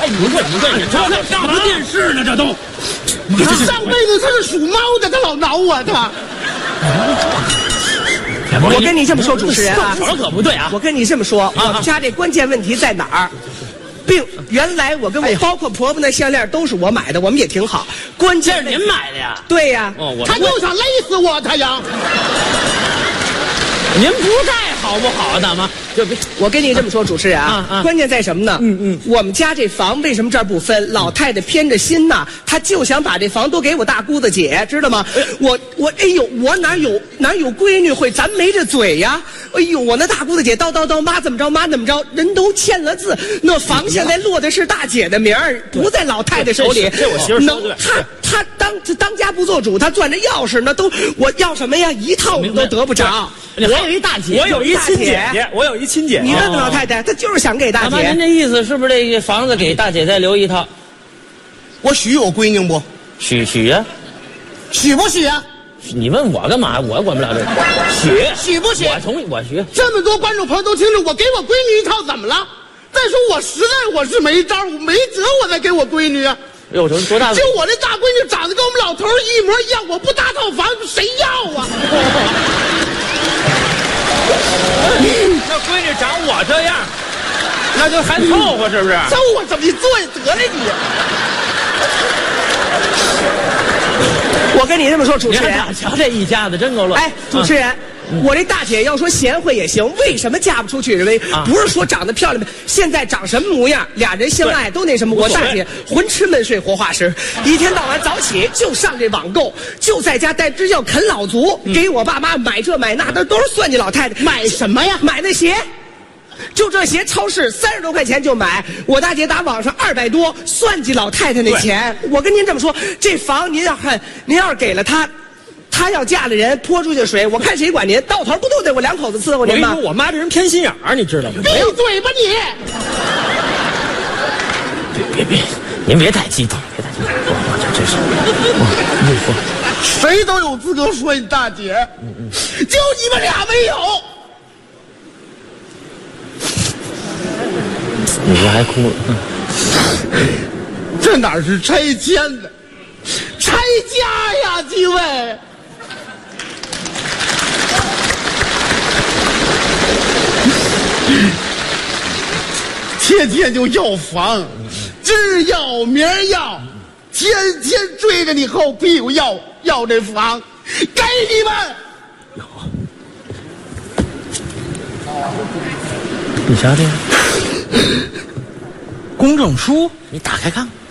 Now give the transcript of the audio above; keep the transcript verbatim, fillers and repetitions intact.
哎，不对不对，这这上不电视呢，这都。 上辈子他是属猫的，他老挠我他。 我跟你这么说，主持人啊， 手可不对啊！ 我跟你这么说，我们家这关键问题在哪儿？并原来我跟我包括婆婆那项链都是我买的，我们也挺好。关键是您买的呀？ 对呀。 哦，我他就想勒死我，他想。 您不戴好不好啊，大妈？ 就我跟你这么说，主持人啊， 啊啊关键在什么呢？嗯嗯，我们家这房为什么这儿不分？老太太偏着心呐，她就想把这房都给我大姑子姐，知道吗？我我哎呦，我哪有哪有闺女会咱没这嘴呀？哎呦，我那大姑子姐叨叨叨，妈怎么着，妈怎么着，人都签了字，那房现在落的是大姐的名儿，不在老太太手里。 这我媳妇说的对。 她她当当家不做主，她攥着钥匙，那都我要什么呀？一套我们都得不着。 我有一大姐， 我有一亲姐姐，我有一亲姐姐。 你问问老太太，她就是想给大大妈，您姐。 这意思是不是这个房子给大姐再留一套？ 我许我闺女不？ 许许呀， 许不许啊？ 你问我干嘛？我管不了这个。许许不许？ 我同意，我许。 这么多观众朋友都清楚，我给我闺女一套怎么了？再说我实在我是没招，我没辙，我再给我闺女啊。 哟，多多大？ 就我这大闺女长得跟我们老头一模一样，我不搭套房谁要啊？ 那闺女长我这样，那就还凑合是不是？ 凑合怎么你做也得了你。 我跟你这么说，主持人， 瞧这一家子真够乱。 哎，主持人。嗯、我这大姐要说贤惠也行，为什么嫁不出去？认为、啊、不是说长得漂亮，现在长什么模样，俩人相爱都那什么。我大姐混吃闷睡活化石，一天到晚早起就上这网购，就在家待只要啃老族，嗯、给我爸妈买这买那，那都是算计老太太。 买什么呀？ 买那鞋。就这鞋，超市三十多块钱就买，我大姐打网上二百多，算计老太太那钱。我跟您这么说，这房您要看，您要是给了她。她要嫁的人泼出去水，我看谁管您？到头不都得我两口子伺候您吗？ 我跟你说，我妈这人偏心眼儿，你知道吗？ 闭嘴吧你！ 别别别，您别太激动，别太激动，我我这真是，我你说， 谁都有资格说你大姐，嗯嗯，就你们俩没有。 你这还哭了？ 嗯、这哪是拆迁的，拆家呀，几位！天天就要房，今要明要，天天追着你后屁股要要这房，给你们。 有，你瞧这个公证书，你打开看看。